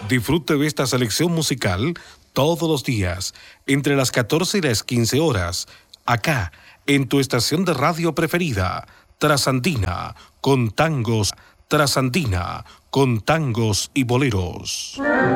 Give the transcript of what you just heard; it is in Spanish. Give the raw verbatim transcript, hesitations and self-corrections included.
Disfrute de esta selección musical todos los días, entre las catorce y las quince horas, acá, en tu estación de radio preferida, Trasandina, con tangos, Trasandina, con tangos y boleros.